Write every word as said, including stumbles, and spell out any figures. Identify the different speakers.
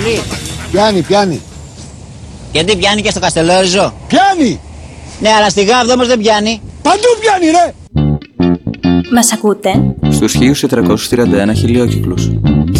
Speaker 1: τυφλή.
Speaker 2: Πιάνει, πιάνει.
Speaker 1: Γιατί πιάνει και στο Καστελόριζο.
Speaker 2: Πιάνει!
Speaker 1: Ναι, αλλά στη Γάβδο όμως δεν πιάνει.
Speaker 2: Παντού πιάνει, ρε!
Speaker 3: Μας ακούτε?
Speaker 4: Στους χίλιους τετρακόσιους τριάντα ένα χιλιόκυκλους.